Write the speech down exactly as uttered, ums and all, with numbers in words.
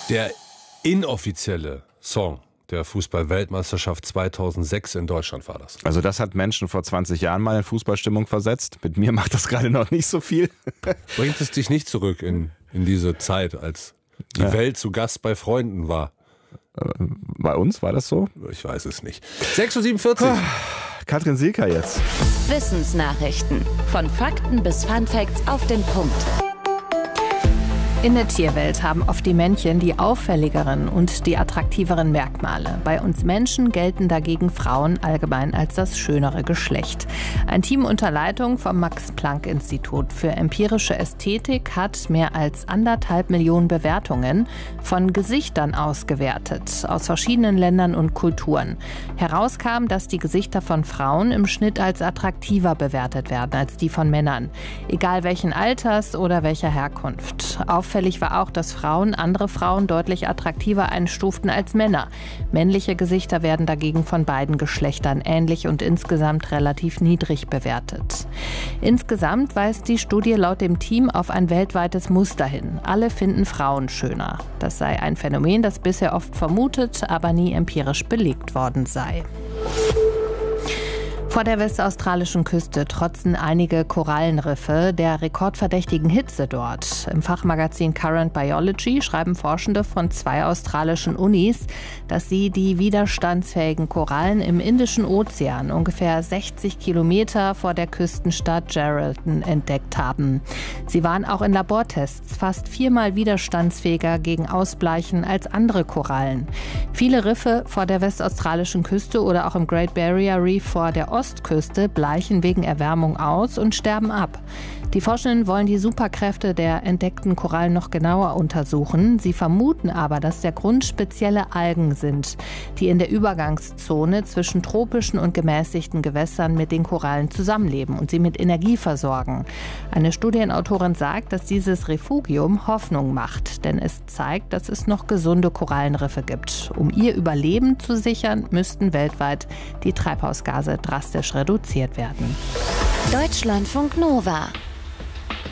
Der inoffizielle Song der Fußball-Weltmeisterschaft zweitausendsechs in Deutschland war das. Also das hat Menschen vor zwanzig Jahren mal in Fußballstimmung versetzt. Mit mir macht das gerade noch nicht so viel. Bringt es dich nicht zurück in, in diese Zeit, als die ja. Welt zu Gast bei Freunden war? Bei uns war das so? Ich weiß es nicht. sechs Uhr siebenundvierzig. Katrin Silker jetzt. Wissensnachrichten. Von Fakten bis Funfacts auf den Punkt. In der Tierwelt haben oft die Männchen die auffälligeren und die attraktiveren Merkmale. Bei uns Menschen gelten dagegen Frauen allgemein als das schönere Geschlecht. Ein Team unter Leitung vom Max-Planck-Institut für empirische Ästhetik hat mehr als anderthalb Millionen Bewertungen von Gesichtern ausgewertet, aus verschiedenen Ländern und Kulturen. Herauskam, dass die Gesichter von Frauen im Schnitt als attraktiver bewertet werden als die von Männern, egal welchen Alters oder welcher Herkunft. Auffällig war auch, dass Frauen andere Frauen deutlich attraktiver einstuften als Männer. Männliche Gesichter werden dagegen von beiden Geschlechtern ähnlich und insgesamt relativ niedrig bewertet. Insgesamt weist die Studie laut dem Team auf ein weltweites Muster hin. Alle finden Frauen schöner. Das sei ein Phänomen, das bisher oft vermutet, aber nie empirisch belegt worden sei. Vor der westaustralischen Küste trotzen einige Korallenriffe der rekordverdächtigen Hitze dort. Im Fachmagazin Current Biology schreiben Forschende von zwei australischen Unis, dass sie die widerstandsfähigen Korallen im Indischen Ozean ungefähr sechzig Kilometer vor der Küstenstadt Geraldton entdeckt haben. Sie waren auch in Labortests fast viermal widerstandsfähiger gegen Ausbleichen als andere Korallen. Viele Riffe vor der westaustralischen Küste oder auch im Great Barrier Reef vor der Ostküste bleichen wegen Erwärmung aus und sterben ab. Die Forschenden wollen die Superkräfte der entdeckten Korallen noch genauer untersuchen. Sie vermuten aber, dass der Grund spezielle Algen sind, die in der Übergangszone zwischen tropischen und gemäßigten Gewässern mit den Korallen zusammenleben und sie mit Energie versorgen. Eine Studienautorin sagt, dass dieses Refugium Hoffnung macht, denn es zeigt, dass es noch gesunde Korallenriffe gibt. Um ihr Überleben zu sichern, müssten weltweit die Treibhausgase drastisch reduziert werden. Deutschlandfunk Nova